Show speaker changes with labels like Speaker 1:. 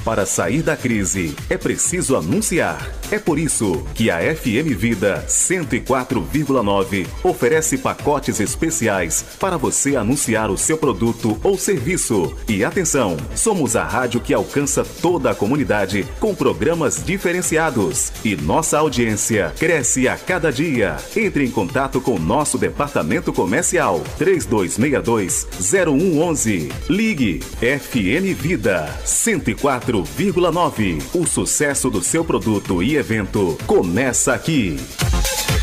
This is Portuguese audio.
Speaker 1: Para sair da crise, é preciso anunciar. É por isso que a FM Vida 104,9 oferece pacotes especiais para você anunciar o seu produto ou serviço. E atenção, somos a rádio que alcança toda a comunidade com programas diferenciados. E nossa audiência cresce a cada dia. Entre em contato com nosso departamento comercial 3262-0111. Ligue FM Vida 104,9. O sucesso do seu produto e evento começa aqui.